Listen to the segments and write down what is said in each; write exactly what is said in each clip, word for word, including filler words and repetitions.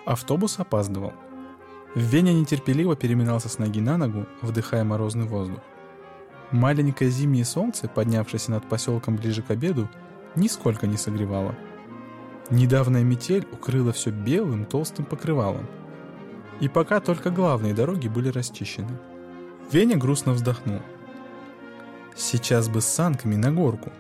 Автобус опаздывал. Веня нетерпеливо переминался с ноги на ногу, вдыхая морозный воздух. Маленькое зимнее солнце, поднявшееся над поселком ближе к обеду, нисколько не согревало. Недавняя метель укрыла все белым толстым покрывалом. И пока только главные дороги были расчищены. Веня грустно вздохнул. Сейчас бы с санками на горку.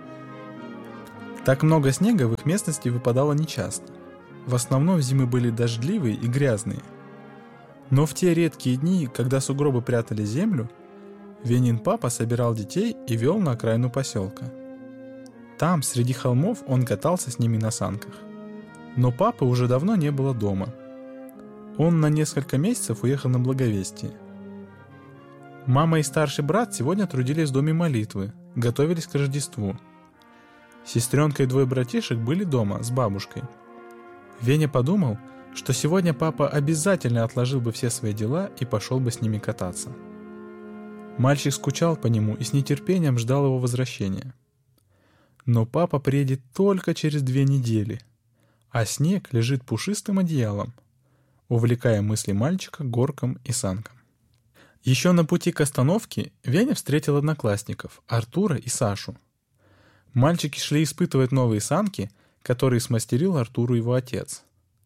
Так много снега в их местности выпадало нечасто. В основном зимы были дождливые и грязные. Но в те редкие дни, когда сугробы прятали землю, Венин папа собирал детей и вел на окраину поселка. Там, среди холмов, он катался с ними на санках. Но папы уже давно не было дома. Он на несколько месяцев уехал на Благовестие. Мама и старший брат сегодня трудились в доме молитвы, готовились к Рождеству. Сестренка и двое братишек были дома с бабушкой. Веня подумал, что сегодня папа обязательно отложил бы все свои дела и пошел бы с ними кататься. Мальчик скучал по нему и с нетерпением ждал его возвращения. Но папа приедет только через две недели, а снег лежит пушистым одеялом, увлекая мысли мальчика к горкам и санкам. Еще на пути к остановке Веня встретил одноклассников Артура и Сашу. Мальчики шли испытывать новые санки, которые смастерил Артуру его отец.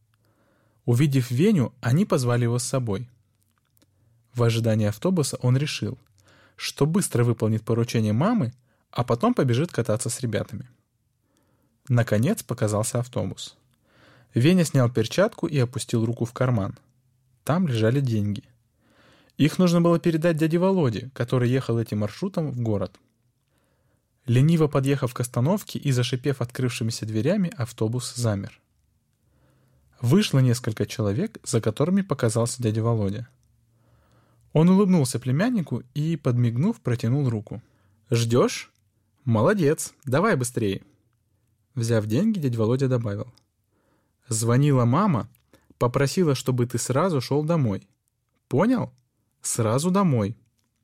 Увидев Веню, они позвали его с собой. В ожидании автобуса он решил, что быстро выполнит поручение мамы, а потом побежит кататься с ребятами. Наконец показался автобус. Веня снял перчатку и опустил руку в карман. Там лежали деньги. Их нужно было передать дяде Володе, который ехал этим маршрутом в город. Лениво подъехав к остановке и зашипев открывшимися дверями, автобус замер. Вышло несколько человек, за которыми показался дядя Володя. Он улыбнулся племяннику и, подмигнув, протянул руку. «Ждешь? Молодец, давай быстрее!» Взяв деньги, дядя Володя добавил. «Звонила мама, попросила, чтобы ты сразу шел домой. Понял? Сразу домой!»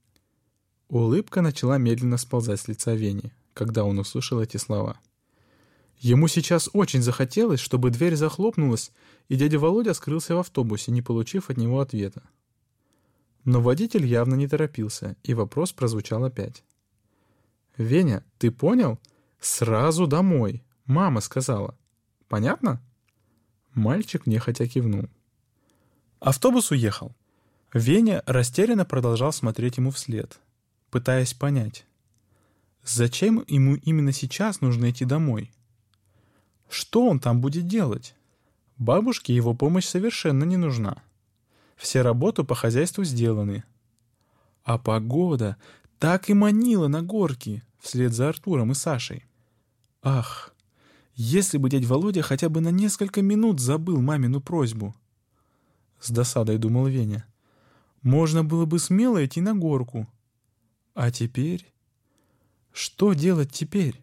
Улыбка начала медленно сползать с лица Вени, когда он услышал эти слова. Ему сейчас очень захотелось, чтобы дверь захлопнулась, и дядя Володя скрылся в автобусе, не получив от него ответа. Но водитель явно не торопился, и вопрос прозвучал опять. «Веня, ты понял? Сразу домой. Мама сказала. Понятно?» Мальчик нехотя кивнул. Автобус уехал. Веня растерянно продолжал смотреть ему вслед, пытаясь понять, зачем ему именно сейчас нужно идти домой? Что он там будет делать? Бабушке его помощь совершенно не нужна. Все работы по хозяйству сделаны. А погода так и манила на горки вслед за Артуром и Сашей. Ах, если бы дядь Володя хотя бы на несколько минут забыл мамину просьбу. С досадой думал Веня. Можно было бы смело идти на горку. А теперь? Что делать теперь?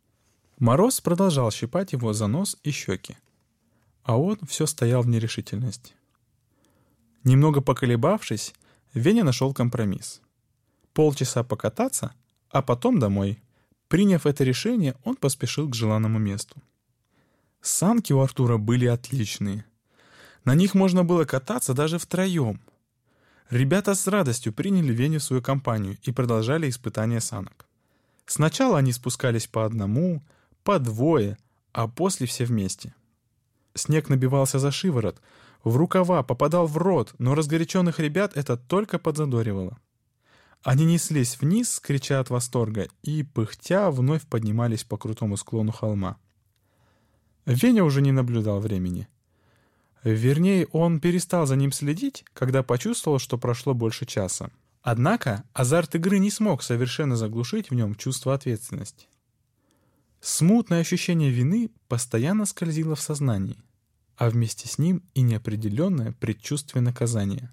Мороз продолжал щипать его за нос и щеки. А он все стоял в нерешительности. Немного поколебавшись, Веня нашел компромисс. Полчаса покататься, а потом домой. Приняв это решение, он поспешил к желанному месту. Санки у Артура были отличные. На них можно было кататься даже втроем. Ребята с радостью приняли Веню в свою компанию и продолжали испытания санок. Сначала они спускались по одному, по двое, а после все вместе. Снег набивался за шиворот, в рукава, попадал в рот, но разгоряченных ребят это только подзадоривало. Они неслись вниз, крича от восторга, и, пыхтя, вновь поднимались по крутому склону холма. Веня уже не наблюдал времени. Вернее, он перестал за ним следить, когда почувствовал, что прошло больше часа. Однако азарт игры не смог совершенно заглушить в нем чувство ответственности. Смутное ощущение вины постоянно скользило в сознании, а вместе с ним и неопределенное предчувствие наказания.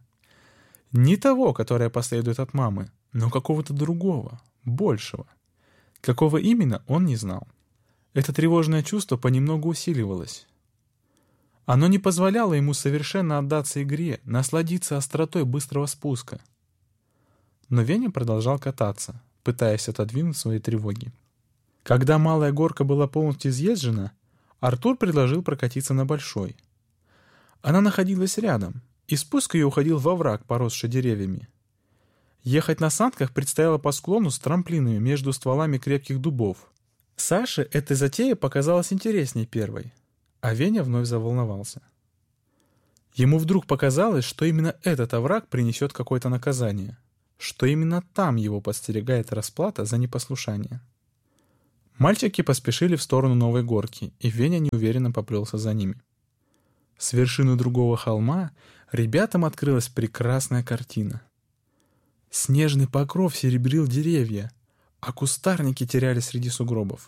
Не того, которое последует от мамы, но какого-то другого, большего. Какого именно, он не знал. Это тревожное чувство понемногу усиливалось. Оно не позволяло ему совершенно отдаться игре, насладиться остротой быстрого спуска. Но Веня продолжал кататься, пытаясь отодвинуть свои тревоги. Когда малая горка была полностью изъезжена, Артур предложил прокатиться на большой. Она находилась рядом, и спуск ее уходил во враг, поросший деревьями. Ехать на санках предстояло по склону с трамплинами между стволами крепких дубов. Саше эта затея показалась интересней первой, а Веня вновь заволновался. Ему вдруг показалось, что именно этот овраг принесет какое-то наказание, что именно там его подстерегает расплата за непослушание. Мальчики поспешили в сторону новой горки, и Веня неуверенно поплелся за ними. С вершины другого холма ребятам открылась прекрасная картина. Снежный покров серебрил деревья, а кустарники терялись среди сугробов.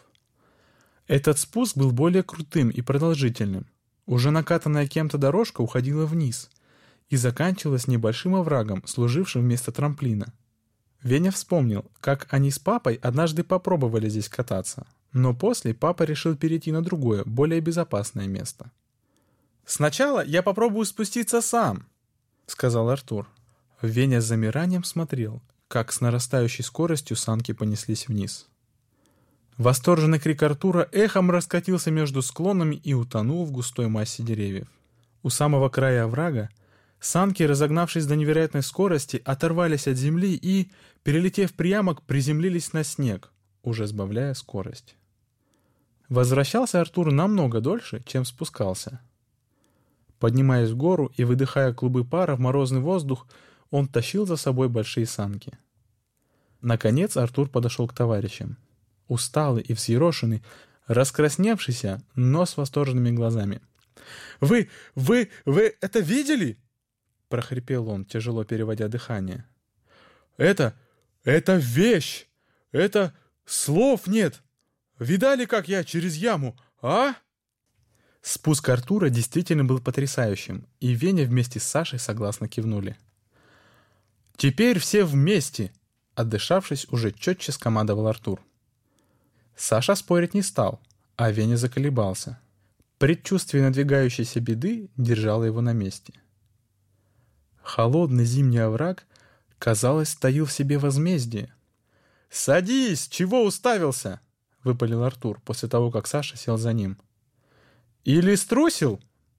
Этот спуск был более крутым и продолжительным. Уже накатанная кем-то дорожка уходила вниз и заканчивалась небольшим оврагом, служившим вместо трамплина. Веня вспомнил, как они с папой однажды попробовали здесь кататься, но после папа решил перейти на другое, более безопасное место. «Сначала я попробую спуститься сам», — сказал Артур. Веня с замиранием смотрел, как с нарастающей скоростью санки понеслись вниз. Восторженный крик Артура эхом раскатился между склонами и утонул в густой массе деревьев. У самого края оврага санки, разогнавшись до невероятной скорости, оторвались от земли и, перелетев приямок, приземлились на снег, уже сбавляя скорость. Возвращался Артур намного дольше, чем спускался. Поднимаясь в гору и выдыхая клубы пара в морозный воздух, он тащил за собой большие санки. Наконец Артур подошел к товарищам. Усталый и взъерошенный, раскрасневшийся, но с восторженными глазами. «Вы, вы, вы это видели?» — прохрипел он, тяжело переводя дыхание. «Это, это вещь! Это слов нет! Видали, как я через яму, а?» Спуск Артура действительно был потрясающим, и Веня вместе с Сашей согласно кивнули. «Теперь все вместе!» — отдышавшись, уже четче скомандовал Артур. Саша спорить не стал, а Веня заколебался. Предчувствие надвигающейся беды держало его на месте. Холодный зимний овраг, казалось, таил в себе возмездие. «Садись! Чего уставился?» — выпалил Артур после того, как Саша сел за ним. «Или струсил?»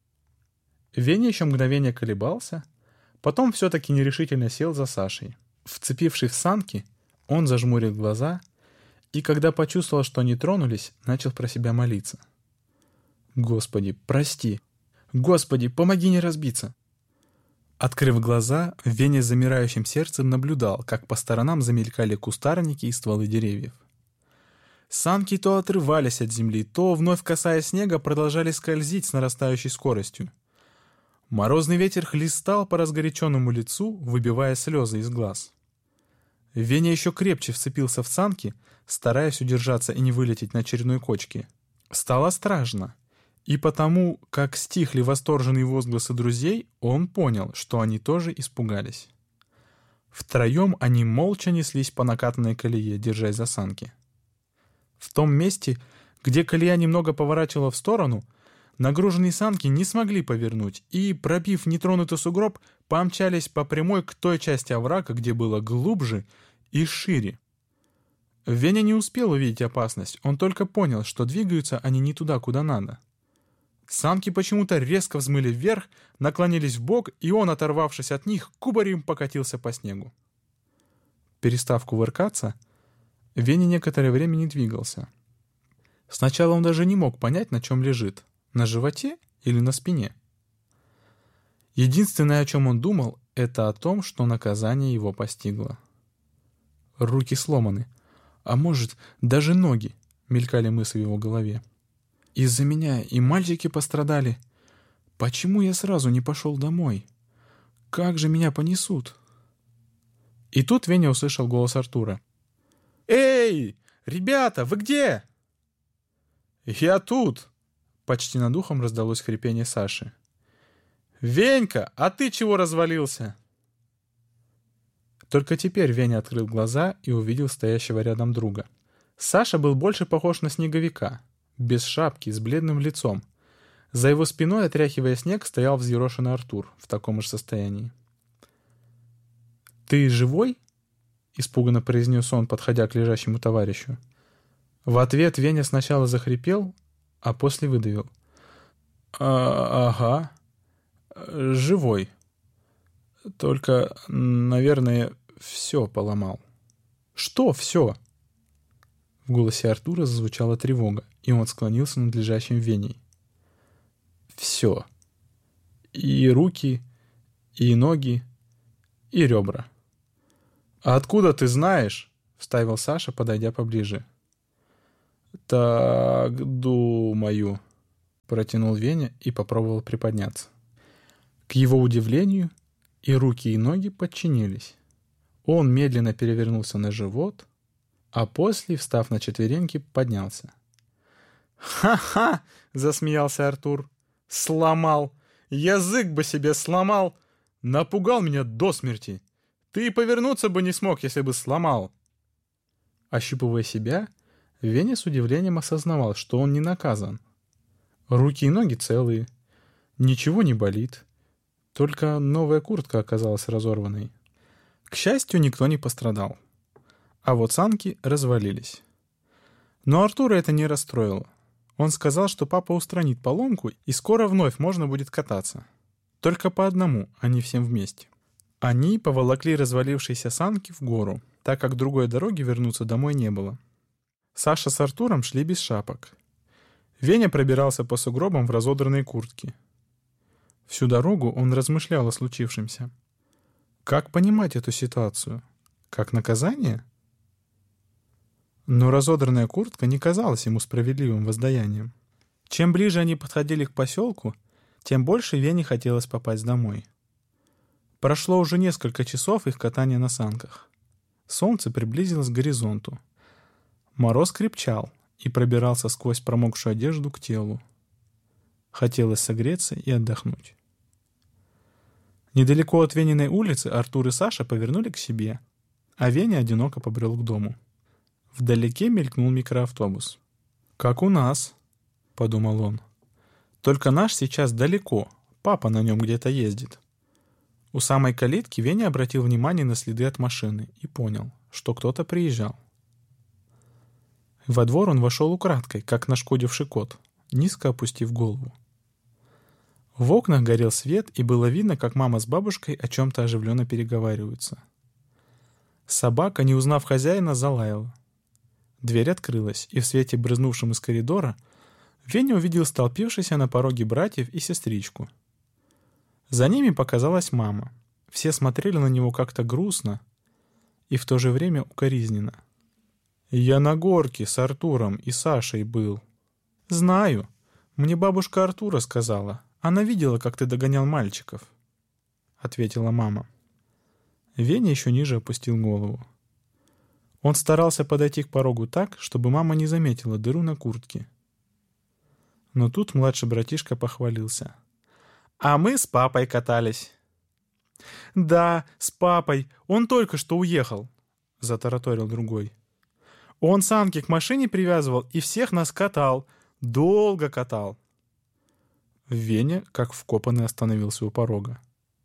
Веня еще мгновение колебался, потом все-таки нерешительно сел за Сашей. Вцепившись в санки, он зажмурил глаза и, когда почувствовал, что они тронулись, начал про себя молиться. «Господи, прости! Господи, помоги не разбиться!» Открыв глаза, Веня с замирающим сердцем наблюдал, как по сторонам замелькали кустарники и стволы деревьев. Санки то отрывались от земли, то, вновь касаясь снега, продолжали скользить с нарастающей скоростью. Морозный ветер хлестал по разгоряченному лицу, выбивая слезы из глаз. Веня еще крепче вцепился в санки, стараясь удержаться и не вылететь на очередной кочке. Стало страшно, и потому, как стихли восторженные возгласы друзей, он понял, что они тоже испугались. Втроем они молча неслись по накатанной колее, держась за санки. В том месте, где колея немного поворачивала в сторону, нагруженные санки не смогли повернуть и, пробив нетронутый сугроб, помчались по прямой к той части оврага, где было глубже и шире. Веня не успел увидеть опасность, он только понял, что двигаются они не туда, куда надо. Санки почему-то резко взмыли вверх, наклонились вбок, и он, оторвавшись от них, кубарем покатился по снегу. Перестав кувыркаться, Веня некоторое время не двигался. Сначала он даже не мог понять, на чем лежит — на животе или на спине. Единственное, о чем он думал, это о том, что наказание его постигло. Руки сломаны, а может, даже ноги, мелькали мысли в его голове. Из-за меня и мальчики пострадали. Почему я сразу не пошел домой? Как же меня понесут? И тут Веня услышал голос Артура. «Эй, ребята, вы где?» «Я тут!» — почти над ухом раздалось хрипение Саши. «Венька, а ты чего развалился?» Только теперь Веня открыл глаза и увидел стоящего рядом друга. Саша был больше похож на снеговика, без шапки, с бледным лицом. За его спиной, отряхивая снег, стоял взъерошенный Артур в таком же состоянии. «Ты живой?» — испуганно произнес он, подходя к лежащему товарищу. В ответ Веня сначала захрипел, а после выдавил. «А, ага. Живой. Только, наверное, все поломал. Что все? В голосе Артура зазвучала тревога, и он склонился над лежащим Веней. Все. И руки, и ноги, и ребра. «А откуда ты знаешь?» — вставил Саша, подойдя поближе. «Так, думаю», — протянул Веня и попробовал приподняться. К его удивлению, и руки, и ноги подчинились. Он медленно перевернулся на живот, а после, встав на четвереньки, поднялся. «Ха-ха!» — засмеялся Артур. «Сломал! Язык бы себе сломал! Напугал меня до смерти! Ты и повернуться бы не смог, если бы сломал!» Ощупывая себя, Веня с удивлением осознавал, что он не наказан. Руки и ноги целые, ничего не болит, только новая куртка оказалась разорванной. К счастью, никто не пострадал. А вот санки развалились. Но Артура это не расстроило. Он сказал, что папа устранит поломку, и скоро вновь можно будет кататься. Только по одному, а не всем вместе. Они поволокли развалившиеся санки в гору, так как другой дороги вернуться домой не было. Саша с Артуром шли без шапок. Веня пробирался по сугробам в разодранной куртке. Всю дорогу он размышлял о случившемся. Как понимать эту ситуацию? Как наказание? Но разодранная куртка не казалась ему справедливым воздаянием. Чем ближе они подходили к поселку, тем больше Вене хотелось попасть домой. Прошло уже несколько часов их катания на санках. Солнце приблизилось к горизонту. Мороз крепчал и пробирался сквозь промокшую одежду к телу. Хотелось согреться и отдохнуть. Недалеко от Вениной улицы Артур и Саша повернули к себе, а Веня одиноко побрел к дому. Вдалеке мелькнул микроавтобус. «Как у нас», — подумал он. «Только наш сейчас далеко, папа на нем где-то ездит». У самой калитки Веня обратил внимание на следы от машины и понял, что кто-то приезжал. Во двор он вошел украдкой, как нашкодивший кот, низко опустив голову. В окнах горел свет, и было видно, как мама с бабушкой о чем-то оживленно переговариваются. Собака, не узнав хозяина, залаяла. Дверь открылась, и в свете, брызнувшем из коридора, Веня увидел столпившихся на пороге братьев и сестричку. За ними показалась мама. Все смотрели на него как-то грустно и в то же время укоризненно. «Я на горке с Артуром и Сашей был». «Знаю. Мне бабушка Артура сказала. Она видела, как ты догонял мальчиков», — ответила мама. Веня еще ниже опустил голову. Он старался подойти к порогу так, чтобы мама не заметила дыру на куртке. Но тут младший братишка похвалился. «А мы с папой катались». «Да, с папой. Он только что уехал», — затараторил другой. «Он санки к машине привязывал и всех нас катал. Долго катал». Веня, как вкопанный, остановился у порога.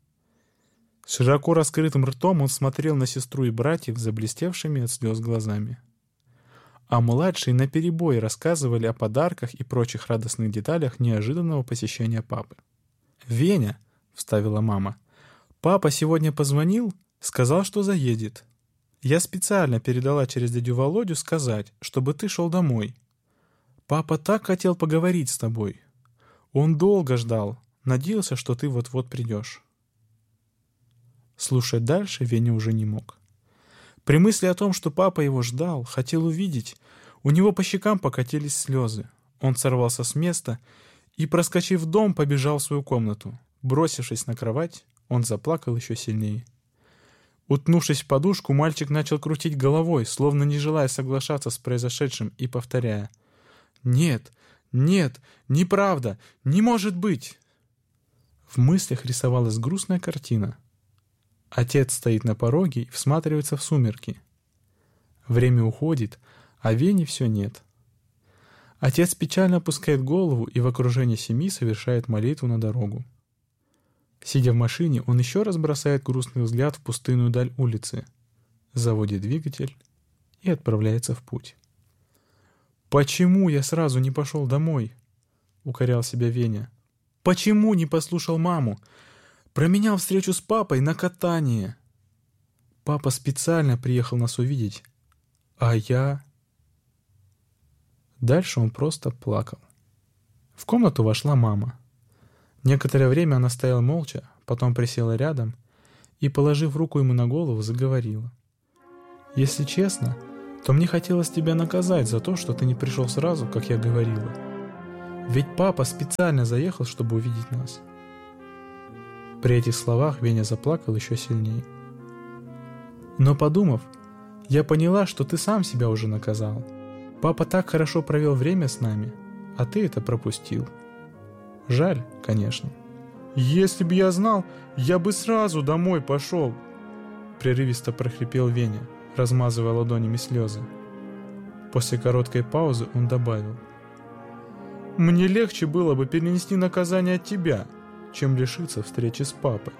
С широко раскрытым ртом он смотрел на сестру и братьев, заблестевшими от слез глазами. А младшие наперебой рассказывали о подарках и прочих радостных деталях неожиданного посещения папы. «Веня», — вставила мама, — «папа сегодня позвонил, сказал, что заедет. Я специально передала через дядю Володю сказать, чтобы ты шел домой. Папа так хотел поговорить с тобой. Он долго ждал, надеялся, что ты вот-вот придешь». Слушать дальше Веня уже не мог. При мысли о том, что папа его ждал, хотел увидеть, у него по щекам покатились слезы. Он сорвался с места и, проскочив в дом, побежал в свою комнату. Бросившись на кровать, он заплакал еще сильнее. Утнувшись в подушку, мальчик начал крутить головой, словно не желая соглашаться с произошедшим, и повторяя: «Нет, нет, неправда, не может быть!» В мыслях рисовалась грустная картина. Отец стоит на пороге и всматривается в сумерки. Время уходит, а Вени все нет. Отец печально опускает голову и в окружении семьи совершает молитву на дорогу. Сидя в машине, он еще раз бросает грустный взгляд в пустынную даль улицы, заводит двигатель и отправляется в путь. «Почему я сразу не пошел домой?» — укорял себя Веня. Почему не послушал маму? Променял встречу с папой на катание. Папа специально приехал нас увидеть. А я... Дальше он просто плакал. В комнату вошла мама. Некоторое время она стояла молча, потом присела рядом и, положив руку ему на голову, заговорила. «Если честно, то мне хотелось тебя наказать за то, что ты не пришел сразу, как я говорила. Ведь папа специально заехал, чтобы увидеть нас». При этих словах Веня заплакал еще сильнее. «Но подумав, я поняла, что ты сам себя уже наказал. Папа так хорошо провел время с нами, а ты это пропустил. Жаль, конечно». «Если бы я знал, я бы сразу домой пошел», — прерывисто прохрипел Веня, размазывая ладонями слезы. После короткой паузы он добавил: «Мне легче было бы перенести наказание от тебя, чем лишиться встречи с папой».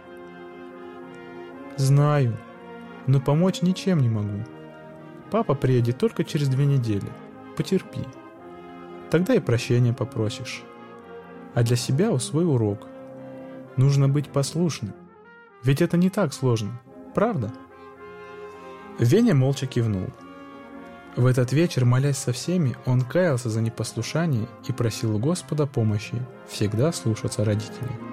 «Знаю, но помочь ничем не могу. Папа приедет только через две недели. Потерпи. Тогда и прощения попросишь. А для себя усвой урок. Нужно быть послушным. Ведь это не так сложно, правда?» Веня молча кивнул. В этот вечер, молясь со всеми, он каялся за непослушание и просил у Господа помощи всегда слушаться родителей.